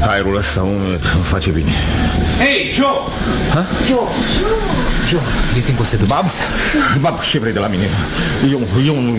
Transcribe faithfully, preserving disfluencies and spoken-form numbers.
Aerul ăsta umed îmi face bine. Hei, Joe! Ha? Joe! Joe! E timpul să te duci. Bab, Bab, ce vrei de la mine? Eu, eu nu